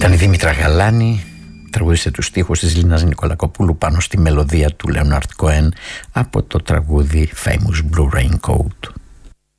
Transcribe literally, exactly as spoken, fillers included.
Ήταν η Δήμητρα Γαλάνη, τραγούδισε τους στίχους της Λίνας Νικολακοπούλου πάνω στη μελωδία του Leonard Cohen από το τραγούδι Famous Blue Raincoat.